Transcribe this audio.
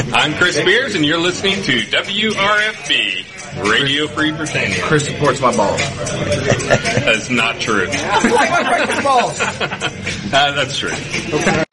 I'm Chris Spears, and you're listening to WRFB, Radio Free Britannia. Chris supports my balls. That's not true. I like my balls. That's true. Okay.